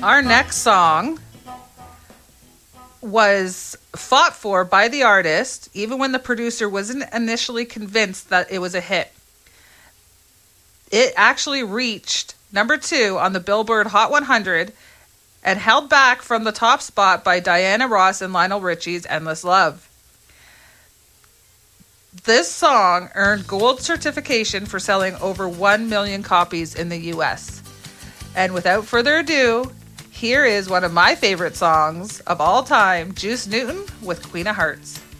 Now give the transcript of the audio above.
Our next song was fought for by the artist, even when the producer wasn't initially convinced that it was a hit. It actually reached number 2 on the Billboard Hot 100 and held back from the top spot by Diana Ross and Lionel Richie's Endless Love. This song earned gold certification for selling over 1 million copies in the US. And without further ado, here is one of my favorite songs of all time, Juice Newton with Queen of Hearts.